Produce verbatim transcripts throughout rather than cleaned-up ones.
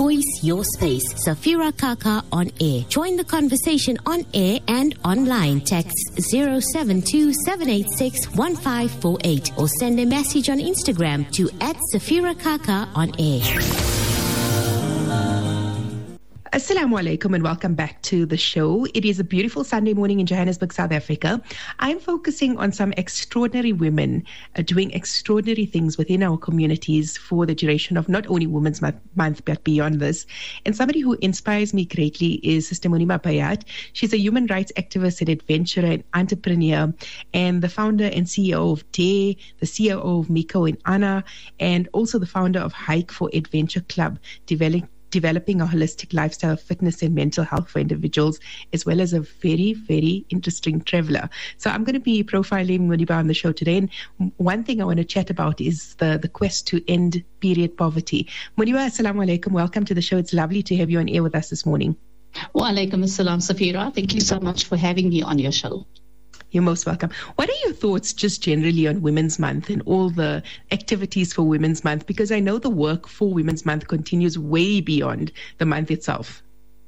voice, your space. Safira Kaka on air. Join the conversation on air and online. Text zero seven two seven eight six one five four eight or send a message on Instagram to at Safira Kaka on air. Assalamu alaikum and welcome back to the show. It is a beautiful Sunday morning in Johannesburg, South Africa. I'm focusing on some extraordinary women uh, doing extraordinary things within our communities for the duration of not only Women's Month, but beyond this. And somebody who inspires me greatly is Sister Munima Payat. She's a human rights activist and adventurer and entrepreneur, and the founder and C E O of Day, the C E O of Miko and Anna, and also the founder of Hike for Adventure Club, developing developing a holistic lifestyle of fitness and mental health for individuals, as well as a very, very interesting traveler. So I'm going to be profiling Munima on the show today. And one thing I want to chat about is the, the quest to end period poverty. Munima, assalamu alaikum. Welcome to the show. It's lovely to have you on air with us this morning. Wa alaikum assalam, Safira. Thank you so much for having me on your show. You're most welcome. What are your thoughts just generally on Women's Month and all the activities for Women's Month? Because I know the work for Women's Month continues way beyond the month itself.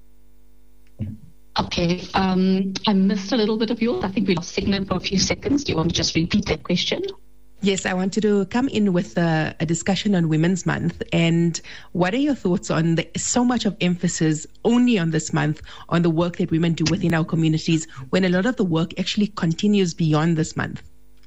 Okay. Um, I missed a little bit of yours. I think we lost signal for a few seconds. Do you want to just repeat that question? Yes, I wanted to come in with a, a discussion on Women's Month. And what are your thoughts on the, so much of emphasis only on this month, on the work that women do within our communities, when a lot of the work actually continues beyond this month?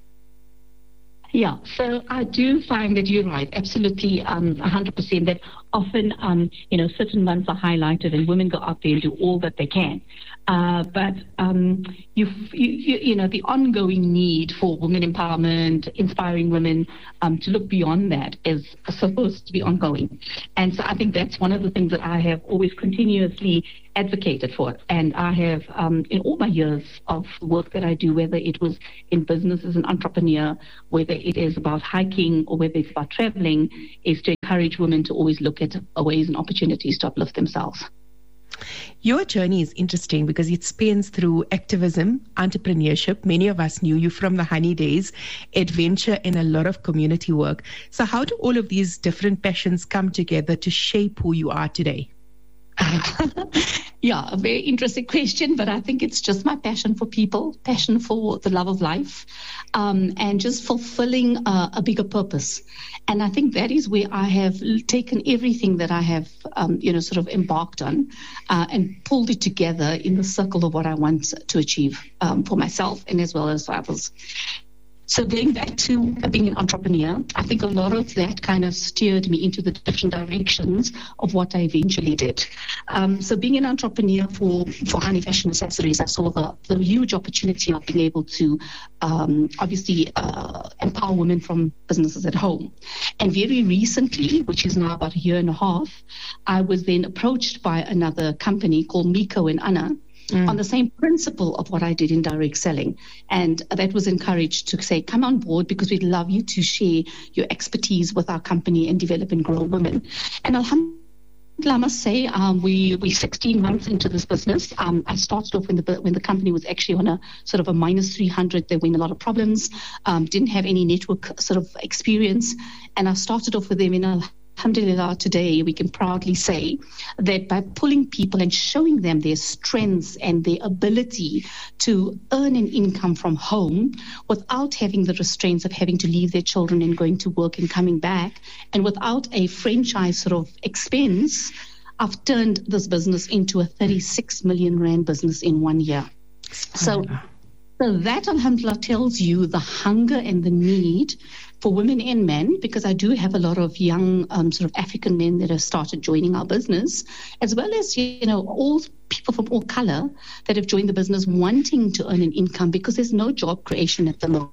Yeah, so I do find that you're right, absolutely, um, one hundred percent, that often, um, you know, certain months are highlighted and women go out there and do all that they can. Uh, but, um, you, you, you know, the ongoing need for women empowerment, inspiring women um, to look beyond that is supposed to be ongoing. And so I think that's one of the things that I have always continuously advocated for. And I have, um, in all my years of work that I do, whether it was in business as an entrepreneur, whether it is about hiking or whether it's about traveling, is to encourage women to always look at ways and opportunities to uplift themselves. Your journey is interesting because it spans through activism, entrepreneurship. Many of us knew you from the Honey days, adventure, and a lot of community work. So how do all of these different passions come together to shape who you are today? Yeah, a very interesting question, but I think it's just my passion for people, passion for the love of life, um, and just fulfilling uh, a bigger purpose. And I think that is where I have taken everything that I have, um, you know, sort of embarked on uh, and pulled it together in the circle of what I want to achieve um, for myself and as well as for others. So going back to being an entrepreneur, I think a lot of that kind of steered me into the different directions of what I eventually did. Um, so being an entrepreneur for, for Honey Fashion Accessories, I saw the, the huge opportunity of being able to um, obviously uh, empower women from businesses at home. And very recently, which is now about a year and a half, I was then approached by another company called Miko and Anna, Mm. on the same principle of what I did in direct selling. And that was encouraged to say, come on board because we'd love you to share your expertise with our company and develop and grow women. And alhamdulillah, I must say, um, we, we're sixteen months into this business. Um, I started off when the when the company was actually on a sort of a minus three hundred. There were a lot of problems, um, didn't have any network sort of experience. And I started off with them in a Alhamdulillah, today we can proudly say that by pulling people and showing them their strengths and their ability to earn an income from home without having the restraints of having to leave their children and going to work and coming back, and without a franchise sort of expense, I've turned this business into a thirty-six million rand business in one year. So, so that, alhamdulillah, tells you the hunger and the need for women and men, because I do have a lot of young um, sort of African men that have started joining our business, as well as, you know, all people from all color that have joined the business wanting to earn an income because there's no job creation at the moment.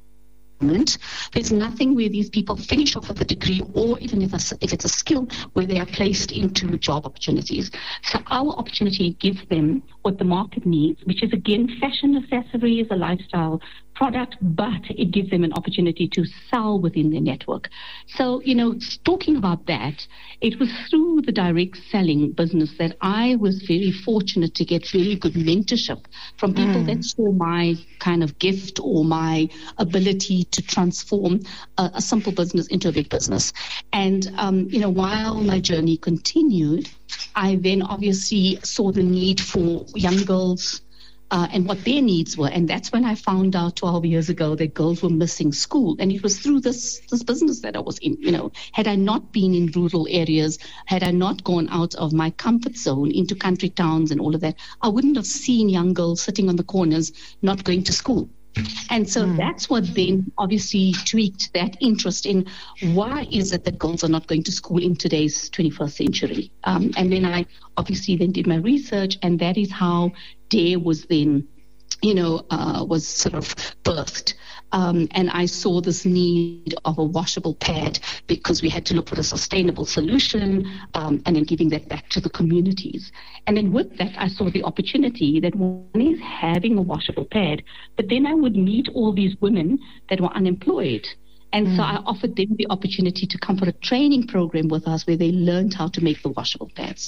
There's nothing where these people finish off with a degree, or even if, a, if it's a skill, where they are placed into job opportunities. So our opportunity gives them what the market needs, which is, again, fashion accessories, a lifestyle product, but it gives them an opportunity to sell within their network. So, you know, talking about that, it was through the direct selling business that I was very fortunate to get really good mentorship from people mm. that saw my kind of gift or my ability to transform a, a simple business into a big business. And, um, you know, while my journey continued, I then obviously saw the need for young girls uh, and what their needs were. And that's when I found out twelve years ago that girls were missing school. And it was through this, this business that I was in. You know, had I not been in rural areas, had I not gone out of my comfort zone into country towns and all of that, I wouldn't have seen young girls sitting on the corners not going to school. And so mm. that's what then obviously tweaked that interest in why is it that girls are not going to school in today's twenty-first century. Um, and then I obviously then did my research, and that is how DARE was then, you know, uh, was sort of birthed. Um, and I saw this need of a washable pad because we had to look for a sustainable solution um, and then giving that back to the communities. And then with that, I saw the opportunity that one is having a washable pad, but then I would meet all these women that were unemployed. And mm. so I offered them the opportunity to come for a training program with us where they learned how to make the washable pads.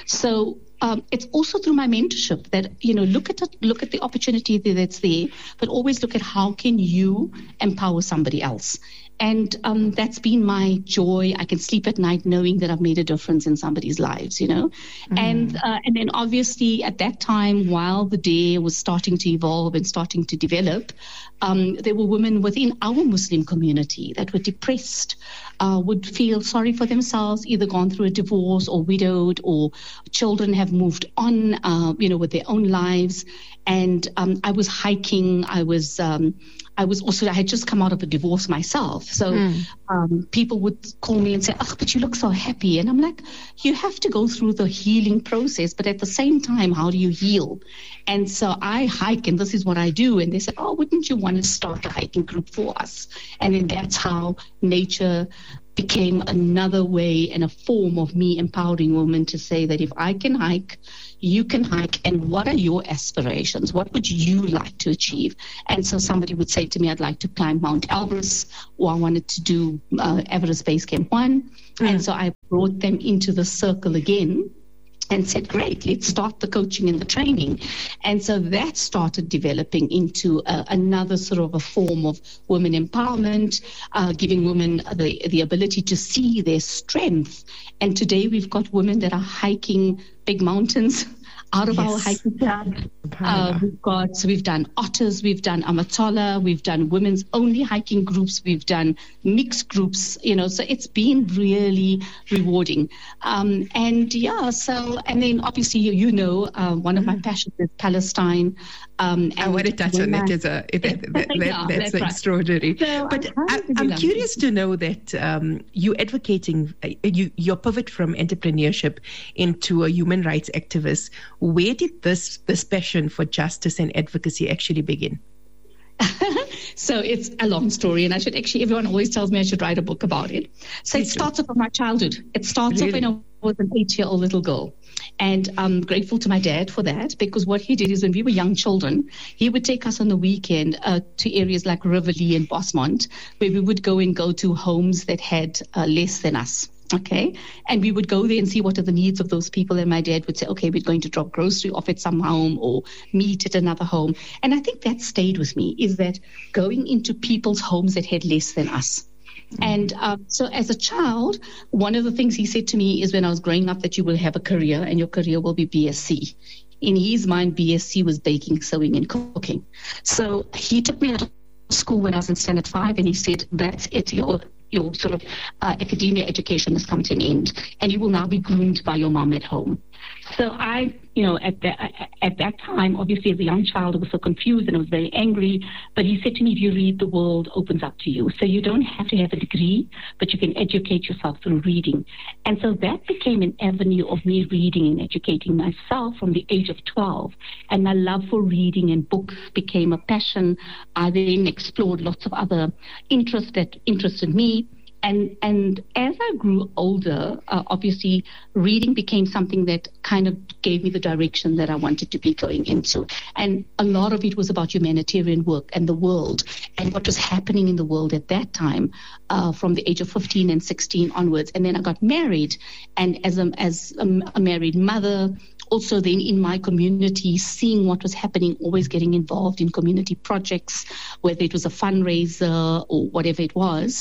So um, it's also through my mentorship that, you know, look at the, look at the opportunity that's there, but always look at how can you empower somebody else. And um, that's been my joy. I can sleep at night knowing that I've made a difference in somebody's lives, you know. Mm. And uh, and then obviously at that time, while the DARE was starting to evolve and starting to develop, um, there were women within our Muslim community that were depressed, uh, would feel sorry for themselves, either gone through a divorce or widowed, or children have moved on, uh, you know, with their own lives. And um, I was hiking. I was um, I was also I had just come out of a divorce myself. So mm. um, people would call me and say, "Oh, but you look so happy." And I'm like, you have to go through the healing process, but at the same time, how do you heal? And so I hike, and this is what I do. And they said, "Oh, wouldn't you want to start a hiking group for us?" And then that's how nature became another way and a form of me empowering women to say that if I can hike, you can hike, and what are your aspirations? What would you like to achieve? And so somebody would say to me, I'd like to climb Mount Elbrus, or I wanted to do uh, Everest Base Camp one. Mm. And so I brought them into the circle again and said, great, let's start the coaching and the training. And so that started developing into uh, another sort of a form of women empowerment, uh, giving women the, the ability to see their strength. And today we've got women that are hiking big mountains out of yes. our hiking club. Uh, we've got, so we've done otters, we've done Amatola, we've done women's only hiking groups, we've done mixed groups, you know, so it's been really rewarding. Um, and yeah, so, and then obviously, you, you know, uh, one of my passions is Palestine. Um, and I want to touch on that. As a, that, that, that, yeah, that's, that's right. extraordinary. So but I, I'm curious to know that um, you advocating, uh, you, your pivot from entrepreneurship into a human rights activist. Where did this, this passion for justice and advocacy actually begin? So it's a long story, and I should actually, everyone always tells me I should write a book about it. So it starts off from my childhood. It starts really? off when I was an eight-year-old little girl. And I'm grateful to my dad for that, because what he did is when we were young children, he would take us on the weekend uh, to areas like Riverlea and Bosmont, where we would go and go to homes that had uh, less than us. Okay. And we would go there and see what are the needs of those people. And my dad would say, okay, we're going to drop grocery off at some home or meet at another home. And I think that stayed with me, is that going into people's homes that had less than us. Mm-hmm. And um, so as a child, one of the things he said to me is when I was growing up that you will have a career and your career will be B S c. In his mind, B S c was baking, sewing and cooking. So he took me to school when I was in standard five and he said, that's it. Your your sort of uh, academia education has come to an end, and you will now be groomed by your mom at home. So I, you know, at that, at that time, obviously as a young child, I was so confused and I was very angry. But he said to me, if you read, the world opens up to you. So you don't have to have a degree, but you can educate yourself through reading. And so that became an avenue of me reading and educating myself from the age of twelve. And my love for reading and books became a passion. I then explored lots of other interests that interested me. And and as I grew older, uh, obviously reading became something that kind of gave me the direction that I wanted to be going into. And a lot of it was about humanitarian work and the world and what was happening in the world at that time, uh, from the age of fifteen and sixteen onwards. And then I got married, and as a, as a, a married mother, also then in my community, seeing what was happening, always getting involved in community projects, whether it was a fundraiser or whatever it was.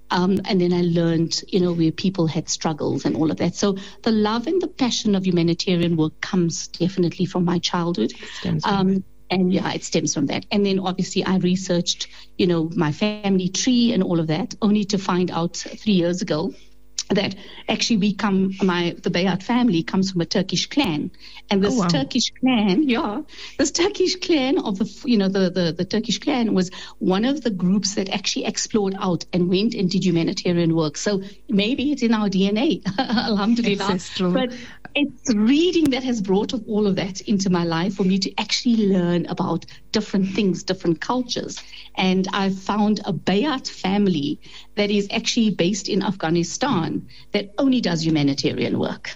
Um, and then I learned, you know, where people had struggles and all of that. So the love and the passion of humanitarian work comes definitely from my childhood. Um, and yeah, it stems from that. And then obviously I researched, you know, my family tree and all of that, only to find out three years ago that actually we come, my the Bayat family comes from a Turkish clan, and this oh, wow. Turkish clan, yeah, this Turkish clan of the, you know, the, the the Turkish clan was one of the groups that actually explored out and went and did humanitarian work. So maybe it's in our D N A, alhamdulillah. Ancestral. But it's reading that has brought all of that into my life for me to actually learn about different things, different cultures. And I've found a Bayat family that is actually based in Afghanistan that only does humanitarian work.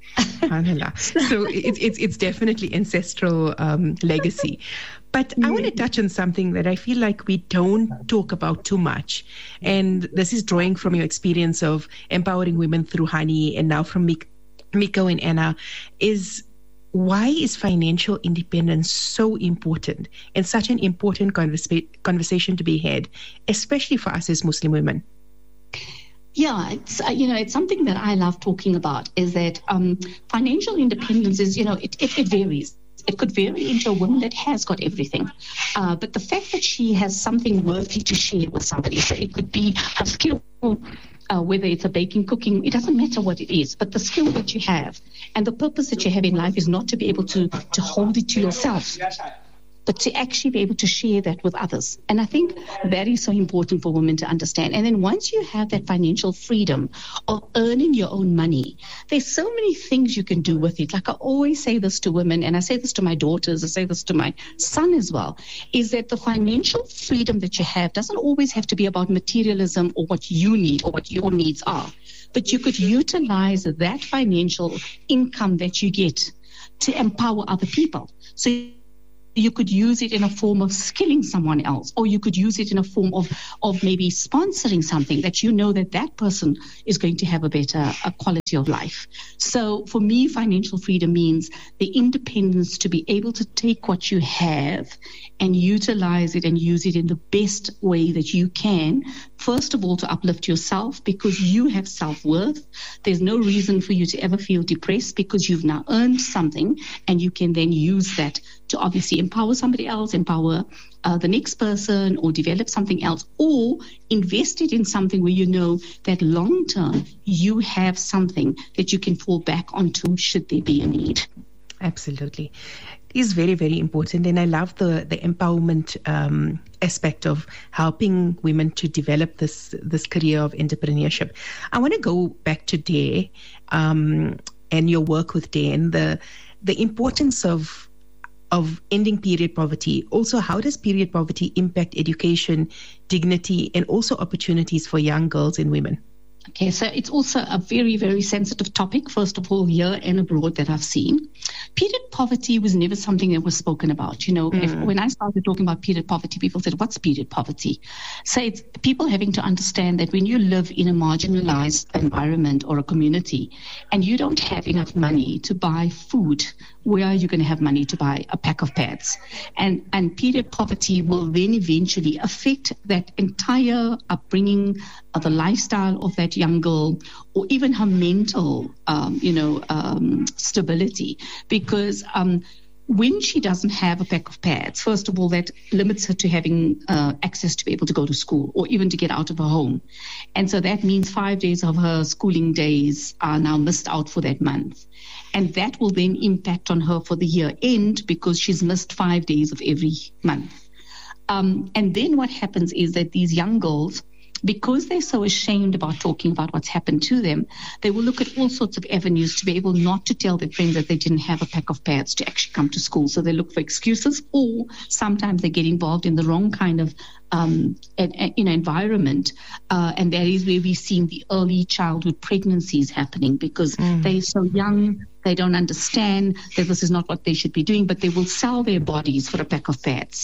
So it's, it's, it's definitely ancestral um, legacy. But I want to touch on something that I feel like we don't talk about too much. And this is drawing from your experience of empowering women through Hani and now from Mik- Miko and Anna, is why is financial independence so important and such an important conversa- conversation to be had, especially for us as Muslim women? Yeah, it's, uh, you know, it's something that I love talking about, is that um, financial independence is, you know, it, it, it varies. It could vary into a woman that has got everything. Uh, but the fact that she has something worthy to share with somebody, so it could be a skill, uh, whether it's a baking, cooking, it doesn't matter what it is, but the skill that you have and the purpose that you have in life is not to be able to, to hold it to yourself, but to actually be able to share that with others. And I think that is so important for women to understand. And then once you have that financial freedom of earning your own money, there's so many things you can do with it. Like I always say this to women, and I say this to my daughters, I say this to my son as well, is that the financial freedom that you have doesn't always have to be about materialism or what you need or what your needs are. But you could utilize that financial income that you get to empower other people. So you could use it in a form of skilling someone else, or you could use it in a form of, of maybe sponsoring something that you know that that person is going to have a better a quality of life. So for me, financial freedom means the independence to be able to take what you have and utilize it and use it in the best way that you can. First of all, to uplift yourself, because you have self-worth. There's no reason for you to ever feel depressed because you've now earned something, and you can then use that to obviously empower somebody else, empower uh, the next person, or develop something else, or invest it in something where you know that long term you have something that you can fall back onto should there be a need. Absolutely. It is very, very important. And I love the, the empowerment um, aspect of helping women to develop this, this career of entrepreneurship. I want to go back to Dare um, and your work with Dare and the, the importance of of ending period poverty. Also, how does period poverty impact education, dignity, and also opportunities for young girls and women? Okay, so it's also a very, very sensitive topic, first of all, here and abroad, that I've seen. Period poverty was never something that was spoken about. You know, mm. if, when I started talking about period poverty, people said, what's period poverty? So it's people having to understand that when you live in a marginalized environment or a community and you don't have enough money to buy food, where are you going to have money to buy a pack of pads? And, and period poverty will then eventually affect that entire upbringing, uh, the lifestyle of that young girl, or even her mental, um, you know, um, stability. Because um, when she doesn't have a pack of pads, first of all, that limits her to having uh, access to be able to go to school or even to get out of her home. And so that means five days of her schooling days are now missed out for that month. And that will then impact on her for the year end because she's missed five days of every month. Um, and then what happens is that these young girls, because they're so ashamed about talking about what's happened to them, they will look at all sorts of avenues to be able not to tell their friends that they didn't have a pack of pads to actually come to school. So they look for excuses, or sometimes they get involved in the wrong kind of um, an, an, you know, environment. Uh, and that is where we've seen the early childhood pregnancies happening, because mm. they're so young, they don't understand that this is not what they should be doing, but they will sell their bodies for a pack of pads.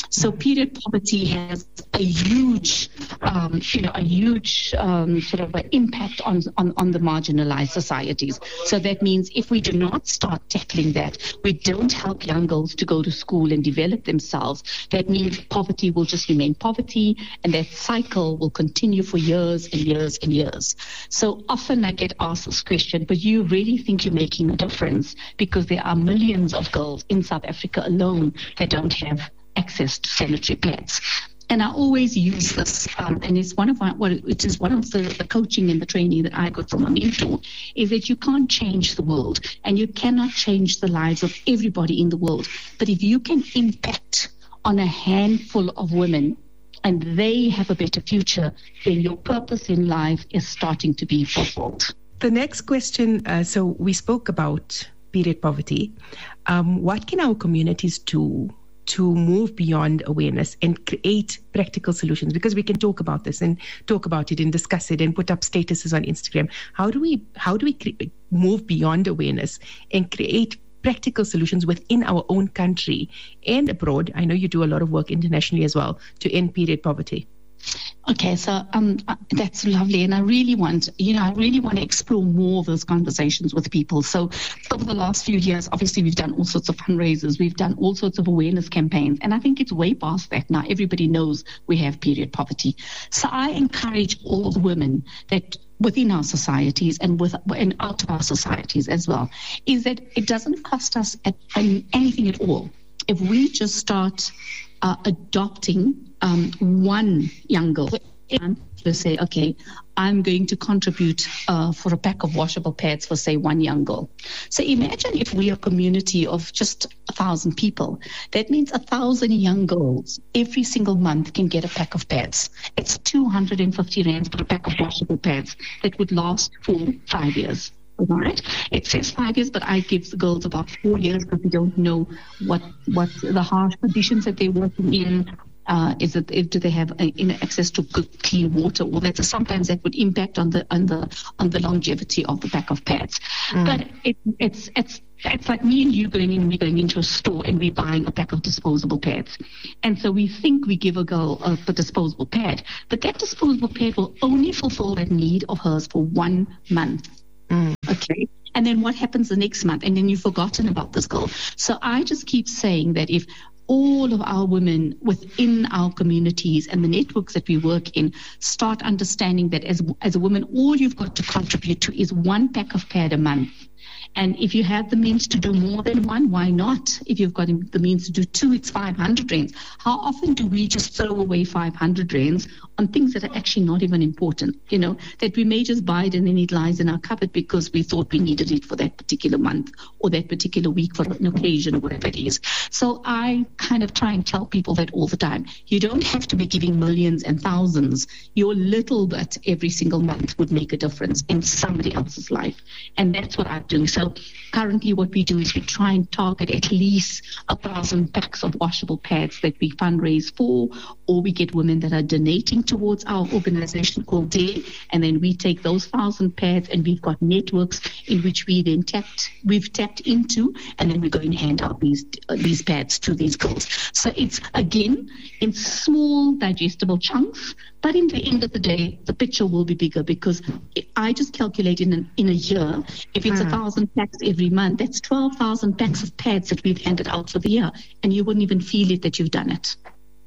So period poverty has a huge, um, you know, a huge um, sort of an impact on, on, on the marginalized societies. So that means if we do not start tackling that, we don't help young girls to go to school and develop themselves, that means poverty will just remain poverty, and that cycle will continue for years and years and years. So often I get asked this question, but you really think you're making a difference? Because there are millions of girls in South Africa alone that don't have access to sanitary pads. And I always use this, um, and it's one of my, what it is one of the, the coaching and the training that I got from a mentor, is that you can't change the world and you cannot change the lives of everybody in the world. But if you can impact on a handful of women and they have a better future, then your purpose in life is starting to be fulfilled. The next question, uh, so we spoke about period poverty. Um, what can our communities do to move beyond awareness and create practical solutions? Because we can talk about this and talk about it and discuss it and put up statuses on Instagram. How do we how do we cre- move beyond awareness and create practical solutions within our own country and abroad? I know you do a lot of work internationally as well to end period poverty. Okay, so um, that's lovely, and I really want, you know, I really want to explore more of those conversations with people. So over the last few years, obviously we've done all sorts of fundraisers, we've done all sorts of awareness campaigns, and I think it's way past that now. Everybody knows we have period poverty. So I encourage all the women that within our societies and with and out of our societies as well, is that it doesn't cost us at, um, anything at all if we just start uh, adopting Um, one young girl to say, okay, I'm going to contribute uh, for a pack of washable pads for, say, one young girl. So imagine if we are a community of just a thousand people. That means a thousand young girls every single month can get a pack of pads. It's two hundred fifty rands for a pack of washable pads that would last for five years. All right. It says five years, but I give the girls about four years because we don't know what, what the harsh conditions that they're working in. Uh, is it if do they have uh, you know, access to good clean water? Or that sometimes that would impact on the on the on the longevity of the pack of pads. Mm. But it, it's it's it's like me and you going in, we're going into a store and we're buying a pack of disposable pads, and so we think we give a girl a, a disposable pad, but that disposable pad will only fulfill that need of hers for one month. Mm. Okay. And then what happens the next month? And then you've forgotten about this girl. So I just keep saying that if all of our women within our communities and the networks that we work in start understanding that as as a woman, all you've got to contribute to is one pack of pad a month. And if you have the means to do more than one, why not? If you've got the means to do two, it's five hundred rands. How often do we just throw away five hundred rands on things that are actually not even important, you know, that we may just buy it and then it lies in our cupboard because we thought we needed it for that particular month or that particular week for an occasion or whatever it is. So I kind of try and tell people that all the time. You don't have to be giving millions and thousands. Your little bit every single month would make a difference in somebody else's life. And that's what I'm doing. So currently what we do is we try and target at least a thousand packs of washable pads that we fundraise for, or we get women that are donating towards our organization called DARE, and then we take those thousand pads and we've got networks in which we then tapped, we've tapped into, and then we're going to hand out these uh, these pads to these girls. So it's, again, in small digestible chunks, but in the end of the day, the picture will be bigger because I just calculate in, an, in a year, if it's a thousand packs every month, that's twelve thousand packs of pads that we've handed out for the year, and you wouldn't even feel it that you've done it.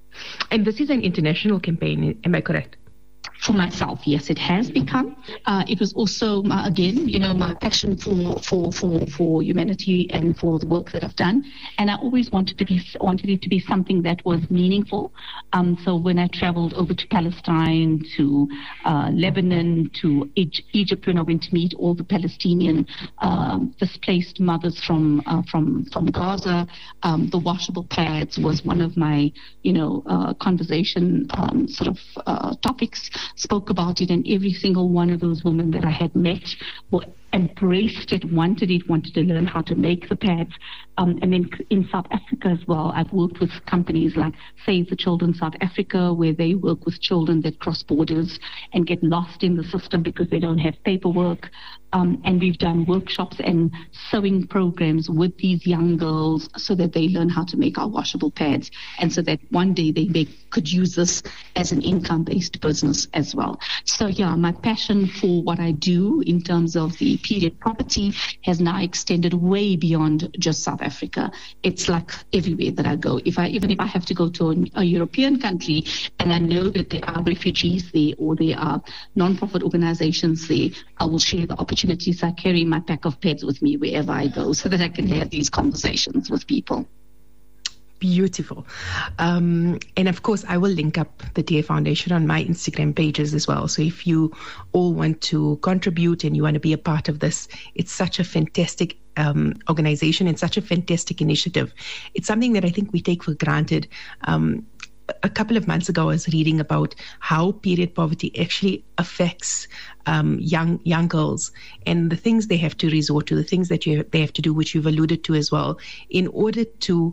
And this is an international campaign, am I correct? For myself, yes, it has become. Uh, it was also, my, again, you know, my passion for, for, for, for humanity and for the work that I've done. And I always wanted to be wanted it to be something that was meaningful. Um, so when I traveled over to Palestine, to uh, Lebanon, to Egypt, when I went to meet all the Palestinian um, displaced mothers from uh, from from Gaza, um, the washable pads was one of my, you know, uh, conversation um, sort of uh, topics. Spoke about it, and every single one of those women that I had met were embraced it, wanted it, wanted to learn how to make the pads. Um, and then in South Africa as well, I've worked with companies like Save the Children South Africa, where they work with children that cross borders and get lost in the system because they don't have paperwork. Um, and we've done workshops and sewing programs with these young girls so that they learn how to make our washable pads, and so that one day they make, could use this as an income-based business as well. So yeah, my passion for what I do in terms of the period poverty has now extended way beyond just South Africa. It's like everywhere that I go. If I even if I have to go to a, a European country and I know that there are refugees there or there are non-profit organizations there, I will share the opportunities. I carry my pack of pads with me wherever I go so that I can have these conversations with people. Beautiful. Um, and of course, I will link up the Dear Foundation on my Instagram pages as well. So if you all want to contribute and you want to be a part of this, it's such a fantastic um, organization and such a fantastic initiative. It's something that I think we take for granted. Um, A couple of months ago, I was reading about how period poverty actually affects um, young young girls and the things they have to resort to, the things that you, they have to do, which you've alluded to as well, in order to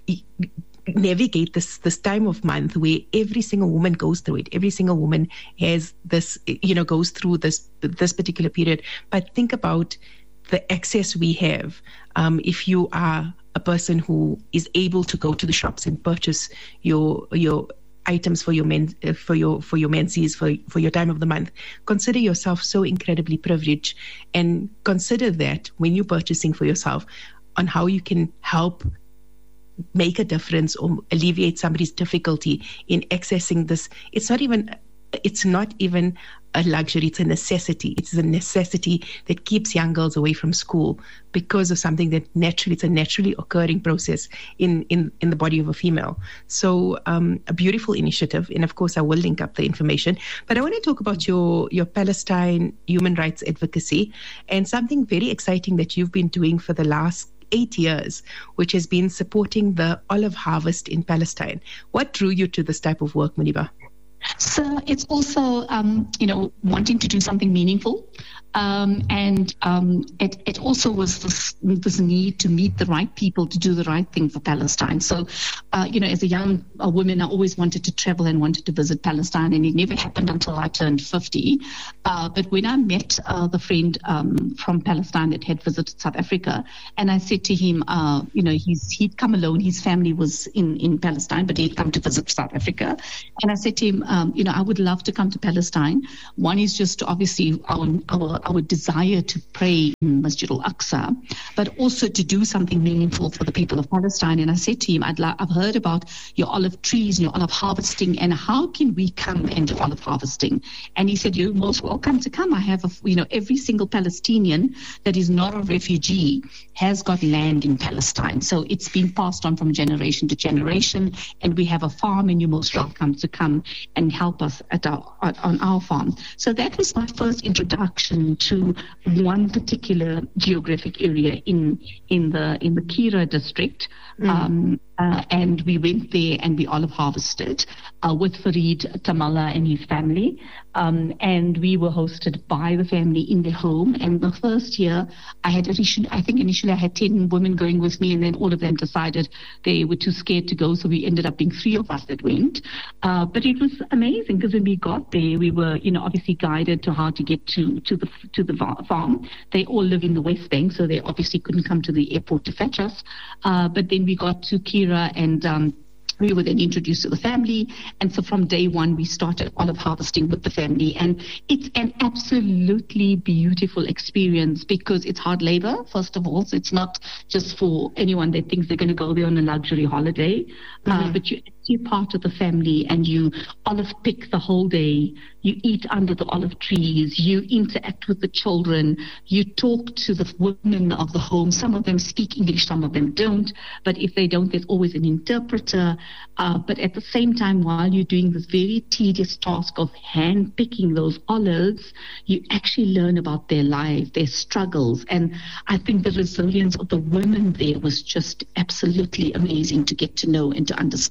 navigate this this time of month where every single woman goes through it. Every single woman has this, you know, goes through this this particular period. But think about the access we have. Um, if you are a person who is able to go to the shops and purchase your your items for your men for your for your menses for for your time of the month, consider yourself so incredibly privileged, and consider that when you're purchasing for yourself, on how you can help make a difference or alleviate somebody's difficulty in accessing this. It's not even it's not even a luxury, it's a necessity. It's a necessity that keeps young girls away from school because of something that naturally, it's a naturally occurring process in, in, in the body of a female. So um, a beautiful initiative. And of course, I will link up the information. But I want to talk about your, your Palestine human rights advocacy and something very exciting that you've been doing for the last eight years, which has been supporting the olive harvest in Palestine. What drew you to this type of work, Muniba? So it's also, um, you know, wanting to do something meaningful. Um, and um, it, it also was this, this need to meet the right people to do the right thing for Palestine. So, uh, you know, as a young a woman, I always wanted to travel and wanted to visit Palestine, and it never happened until I turned fifty. Uh, but when I met uh, the friend um, from Palestine that had visited South Africa, and I said to him, uh, you know, he's he'd come alone. His family was in, in Palestine, but he'd come to visit South Africa. And I said to him, um, you know, I would love to come to Palestine. One is just obviously our our our desire to pray in Masjid al-Aqsa, but also to do something meaningful for the people of Palestine. And I said to him, I'd like, I've heard about your olive trees and your olive harvesting, and how can we come and do olive harvesting? And he said, you're most welcome to come. I have, a, you know, every single Palestinian that is not a refugee has got land in Palestine. So it's been passed on from generation to generation, and we have a farm, and you're most welcome to come and help us at our, on our farm. So that was my first introduction to one particular geographic area in in the in the Kira district. Mm. Um, uh, and we went there and we olive harvested uh, with Farid Tamala and his family. Um, and we were hosted by the family in their home. And the first year, I had initially, I think initially I had ten women going with me, and then all of them decided they were too scared to go. So we ended up being three of us that went. Uh, but it was amazing because when we got there, we were, you know, obviously guided to how to get to, to the to the farm. They all live in the West Bank, so they obviously couldn't come to the airport to fetch us. Uh, but then we got to Kira, and um, we were then introduced to the family. And so from day one, we started olive harvesting with the family. And it's an absolutely beautiful experience because it's hard labor, first of all. So it's not just for anyone that thinks they're going to go there on a luxury holiday, mm-hmm. uh, but you're actually part of the family, and you olive pick the whole day. You eat under the olive trees. You interact with the children. You talk to the women of the home. Some of them speak English, some of them don't. But if they don't, there's always an interpreter. Uh, but at the same time, while you're doing this very tedious task of hand picking those olives, you actually learn about their life, their struggles. And I think the resilience of the women there was just absolutely amazing to get to know and to understand.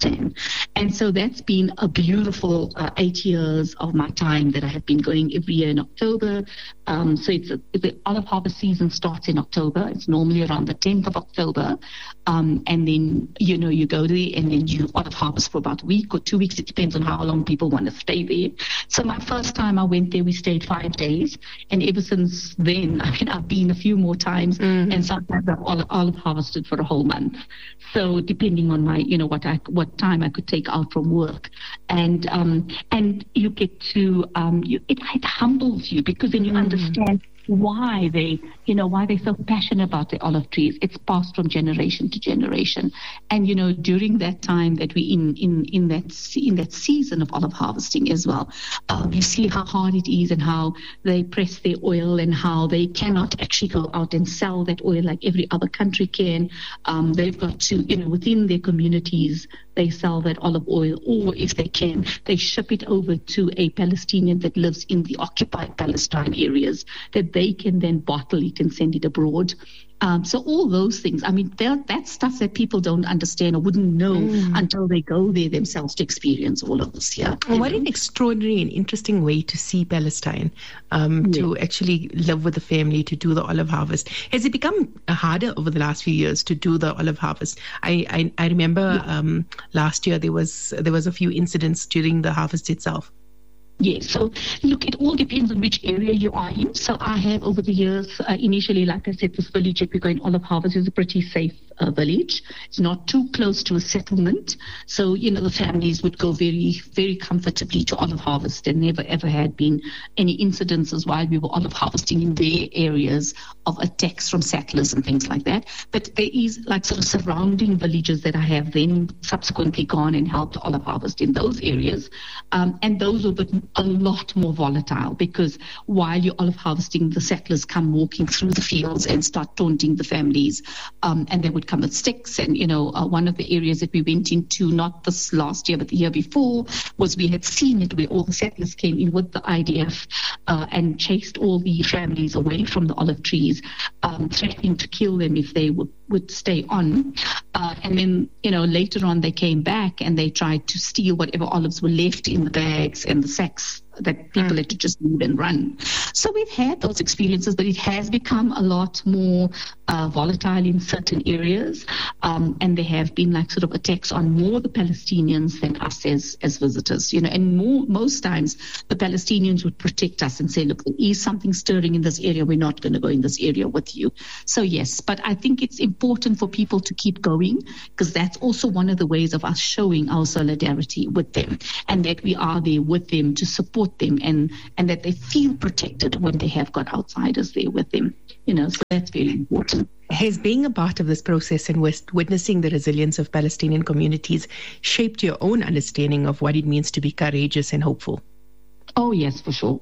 And so that's been a beautiful uh, eight years of my time that I have been going every year in October. Um, so it's a, the olive harvest season starts in October. It's normally around the tenth of October. Um, and then, you know, you go there and then you olive harvest for about a week or two weeks. It depends on how long people want to stay there. So my first time I went there, we stayed five days. And ever since then, I mean, I've been a few more times, mm-hmm. and sometimes I've olive, olive harvested for a whole month. So depending on my, you know, what I, what time I could take out from work. And, um, and you get to, um, you, it, it humbles you because then you mm-hmm. understand why they, you know, why they're so passionate about the olive trees. It's passed from generation to generation. And, you know, during that time that we in, in, in that in that season of olive harvesting as well, um, you see how hard it is and how they press their oil and how they cannot actually go out and sell that oil like every other country can. Um, they've got to, you know, within their communities, they sell that olive oil, or if they can, they ship it over to a Palestinian that lives in the occupied Palestine areas, that they can then bottle it and send it abroad. Um, so all those things, I mean, that's stuff that people don't understand or wouldn't know mm. until they go there themselves to experience all of this. Yeah. Well, what an extraordinary and interesting way to see Palestine, um, yeah. to actually live with the family, to do the olive harvest. Has it become harder over the last few years to do the olive harvest? I I, I remember yeah. um, last year there was there was a few incidents during the harvest itself. Yes. So, look, it all depends on which area you are in. So I have over the years, uh, initially, like I said, this village that we're going olive harvest is a pretty safe uh, village. It's not too close to a settlement. So, you know, the families would go very, very comfortably to olive harvest. There never, ever had been any incidences while we were olive harvesting in their areas of attacks from settlers and things like that. But there is like sort of surrounding villages that I have then subsequently gone and helped olive harvest in those areas. Um, and those were a lot more volatile because while you're olive harvesting, the settlers come walking through the fields and start taunting the families. Um, and they would come with sticks. And, you know, uh, one of the areas that we went into, not this last year, but the year before, was we had seen it where all the settlers came in with the I D F uh, and chased all the families away from the olive trees, um, threatening to kill them if they would, would stay on. Uh, and then, you know, later on they came back and they tried to steal whatever olives were left in the bags and the sacks that people mm. had to just leave and run. So we've had those experiences, but it has become a lot more uh, volatile in certain areas. Um, and there have been like sort of attacks on more the Palestinians than us as, as visitors, you know, and more, most times the Palestinians would protect us and say, look, there is something stirring in this area. We're not going to go in this area with you. So yes, but I think it's important for people to keep going because that's also one of the ways of us showing our solidarity with them and that we are there with them to support them and, and that they feel protected when they have got outsiders there with them, you know, so that's very important. Has being a part of this process and witnessing the resilience of Palestinian communities shaped your own understanding of what it means to be courageous and hopeful? Oh, yes, for sure.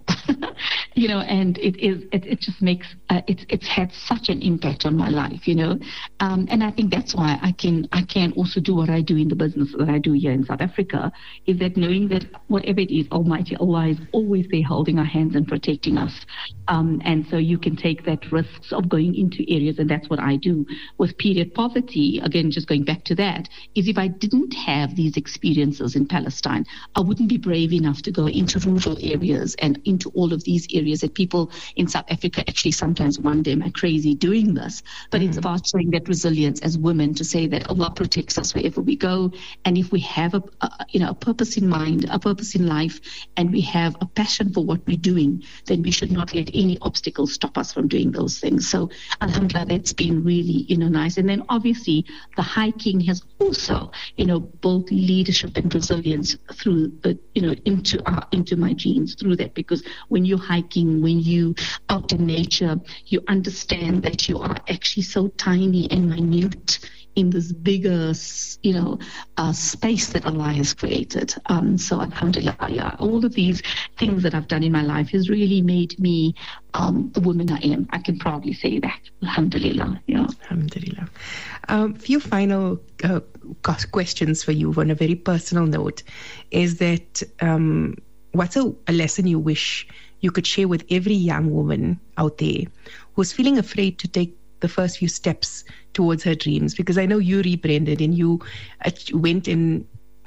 You know, and it is, it, it just makes, uh, it's, it's had such an impact on my life, you know. Um, and I think that's why I can, I can also do what I do in the business that I do here in South Africa, is that knowing that whatever it is, Almighty Allah is always there holding our hands and protecting us. Um, and so you can take that risks of going into areas, and that's what I do. With period poverty, again, just going back to that, is if I didn't have these experiences in Palestine, I wouldn't be brave enough to go into rural areas and into all of these areas that people in South Africa actually sometimes wonder, am I crazy doing this? But mm-hmm. it's about showing that resilience as women to say that Allah protects us wherever we go. And if we have a, a you know a purpose in mind, a purpose in life, and we have a passion for what we're doing, then we should not let any obstacles stop us from doing those things. So alhamdulillah, that's been really, you know, nice. And then obviously the hiking has also, you know, built leadership and resilience through the, you know, into our, into my genes through that, because when you're hiking, when you out in nature, you understand that you are actually so tiny and minute in this bigger, you know, uh, space that Allah has created. Um, so alhamdulillah, yeah, all of these things that I've done in my life has really made me um, the woman I am. I can proudly say that. Alhamdulillah. Yeah. Alhamdulillah. A um, few final uh, questions for you on a very personal note is that um, what's a, a lesson you wish you could share with every young woman out there who's feeling afraid to take the first few steps towards her dreams? Because I know you rebranded and you went and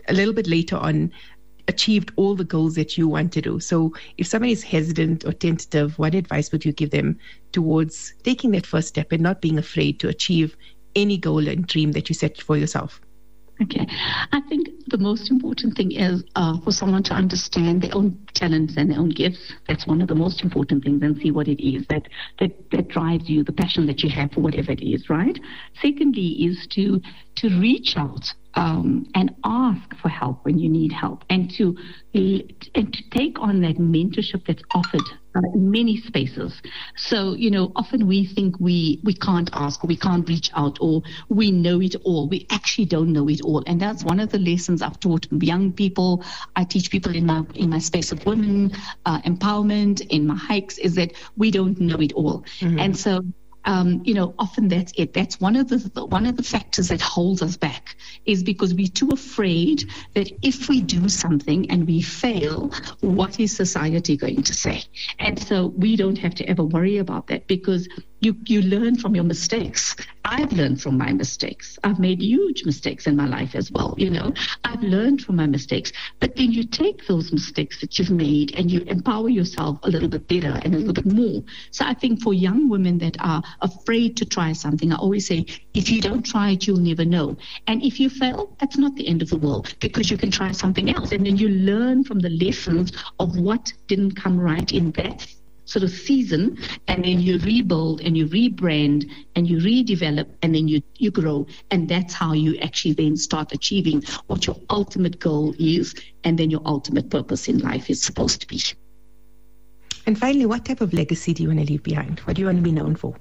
a little bit later on, achieved all the goals that you want to do. So if somebody is hesitant or tentative, what advice would you give them towards taking that first step and not being afraid to achieve any goal and dream that you set for yourself? Okay. I think the most important thing is uh, for someone to understand their own talents and their own gifts. That's one of the most important things, and see what it is that, that, that drives you, the passion that you have for whatever it is, right? Secondly is to to reach out um, and ask for help when you need help, and to and to take on that mentorship that's offered uh, in many spaces. So, you know, often we think we, we can't ask, or we can't reach out, or we know it all. We actually don't know it all. And that's one of the lessons I've taught young people. I teach people in my in my space of women uh, empowerment, in my hikes, is that we don't know it all. Mm-hmm. And so Um, you know, often that's it. That's one of the, the one of the factors that holds us back, is because we're too afraid that if we do something and we fail, what is society going to say? And so we don't have to ever worry about that, because you you learn from your mistakes. I've learned from my mistakes. I've made huge mistakes in my life as well. You know, I've learned from my mistakes. But then you take those mistakes that you've made and you empower yourself a little bit better and a little bit more. So I think for young women that are afraid to try something, I always say, if you don't try it, you'll never know. And if you fail, that's not the end of the world, because you can try something else. And then you learn from the lessons of what didn't come right in that sort of season, and then you rebuild and you rebrand and you redevelop, and then you, you grow. And that's how you actually then start achieving what your ultimate goal is, and then your ultimate purpose in life is supposed to be. And finally, what type of legacy do you want to leave behind? What do you want to be known for?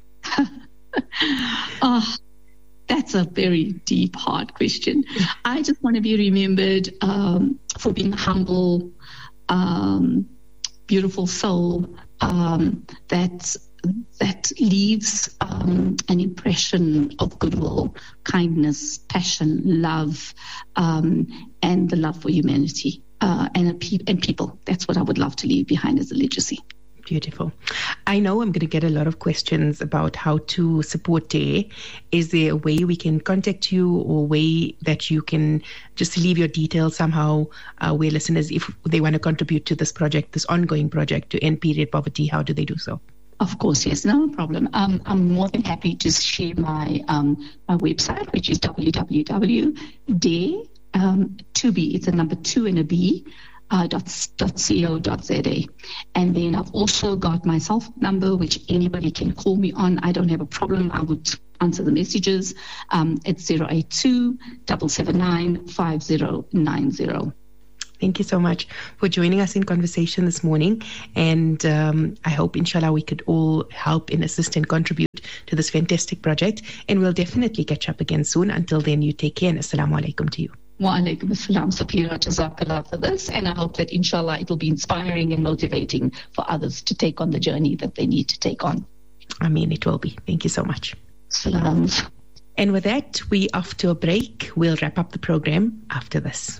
Oh, that's a very deep, hard question. I just want to be remembered um, for being humble, um, beautiful soul um, that that leaves um, an impression of goodwill, kindness, passion, love, um, and the love for humanity uh, and, a pe- and people. That's what I would love to leave behind as a legacy. Beautiful. I know I'm going to get a lot of questions about how to support Tee. Is there a way we can contact you, or a way that you can just leave your details somehow uh, where listeners, if they want to contribute to this project, this ongoing project to end period poverty, how do they do so? Of course, yes, no problem. Um, I'm more than happy to share my um, my website, which is w w w dot dee, um, two B, it's a number two and a B, Uh, dot, dot co dot za. And then I've also got my cell phone number, which anybody can call me on. I don't have a problem. I would answer the messages. Um, it's zero eight two, seven seven nine, five zero nine zero. Thank you so much for joining us in conversation this morning. And um, I hope, inshallah, we could all help and assist and contribute to this fantastic project. And we'll definitely catch up again soon. Until then, you take care, and assalamu alaikum to you. Wa alaikum assalam, Safira, jazakallah for this. And I hope that, inshallah, it will be inspiring and motivating for others to take on the journey that they need to take on. I mean, it will be. Thank you so much. Salam. And with that, we off to a break. We'll wrap up the program after this.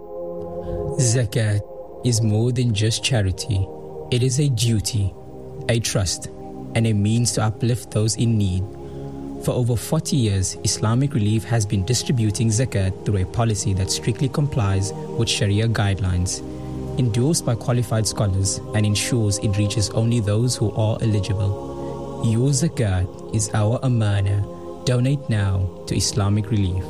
Zakat is more than just charity. It is a duty, a trust, and a means to uplift those in need. For over forty years, Islamic Relief has been distributing zakat through a policy that strictly complies with Sharia guidelines, endorsed by qualified scholars, and ensures it reaches only those who are eligible. Your zakat is our amana. Donate now to Islamic Relief.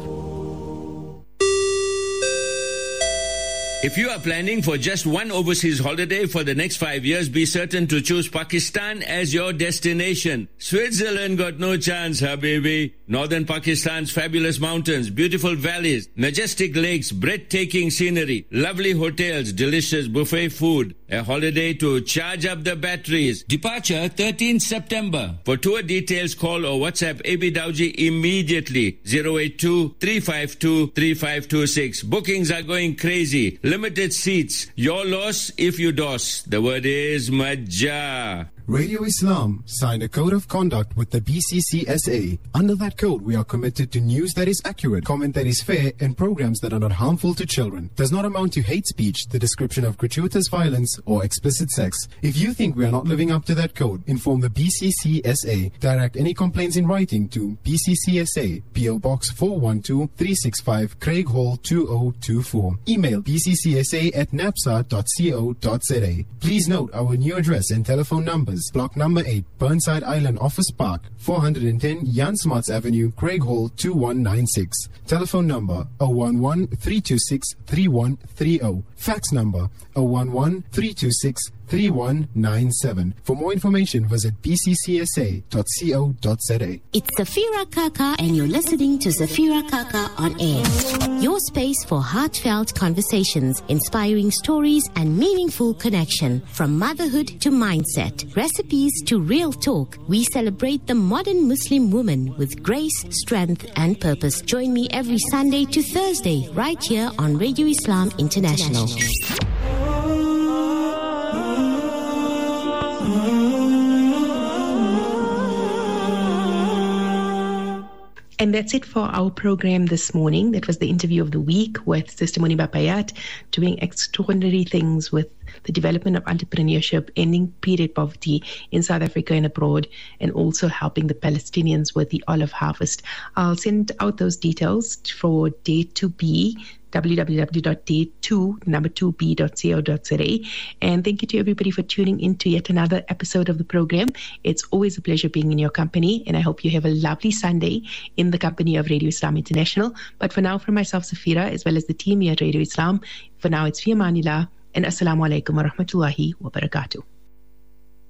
If you are planning for just one overseas holiday for the next five years, be certain to choose Pakistan as your destination. Switzerland got no chance, habibi. Northern Pakistan's fabulous mountains, beautiful valleys, majestic lakes, breathtaking scenery, lovely hotels, delicious buffet food. A holiday to charge up the batteries. Departure thirteenth September. For tour details, call or WhatsApp A B Dowji immediately. zero eight two, three five two, three five two six. Bookings are going crazy. Limited seats. Your loss if you dos. The word is Majah. Radio Islam signed a code of conduct with the B C C S A. Under that code, we are committed to news that is accurate, comment that is fair, and programs that are not harmful to children. Does not amount to hate speech, the description of gratuitous violence, or explicit sex. If you think we are not living up to that code, inform the B C C S A. Direct any complaints in writing to B C C S A, P O Box four one two, three six five, Craig Hall two oh two four. Email b c c s a at napsa dot co dot z a. Please note our new address and telephone numbers. Block number eight, Burnside Island Office Park, four hundred ten Jan Smuts Avenue, Craig Hall two one nine six. Telephone number zero one one, three two six, three one three zero. Fax number zero one one, three two six, three one nine seven. For more information, visit b c c s a dot co dot z a. It's Safira Kaka, and you're listening to Safira Kaka on Air. Your space for heartfelt conversations, inspiring stories, and meaningful connection. From motherhood to mindset, recipes to real talk, we celebrate the modern Muslim woman with grace, strength, and purpose. Join me every Sunday to Thursday, right here on Radio Islam International. And that's it for our program this morning. That was the interview of the week with Sister Muniba Payat, doing extraordinary things with the development of entrepreneurship, ending period poverty in South Africa and abroad, and also helping the Palestinians with the olive harvest. I'll send out those details for day two B, w w w dot day two, number two b dot co dot z a. And thank you to everybody for tuning in to yet another episode of the program. It's always a pleasure being in your company, and I hope you have a lovely Sunday in the company of Radio Islam International. But for now, from myself, Safira, as well as the team here at Radio Islam, for now it's Fi Amanillah, and Assalamu alaikum wa rahmatullahi wa barakatuh.